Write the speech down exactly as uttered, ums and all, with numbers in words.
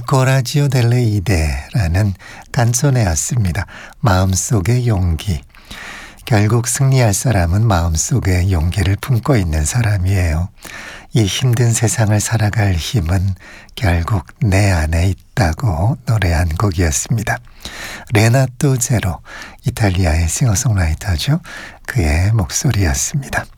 코라지오 델레 이데라는 깐소네였습니다. 마음속의 용기. 결국 승리할 사람은 마음속에 용기를 품고 있는 사람이에요. 이 힘든 세상을 살아갈 힘은 결국 내 안에 있다고 노래한 곡이었습니다. 레나토 제로, 이탈리아의 싱어송라이터죠. 그의 목소리였습니다.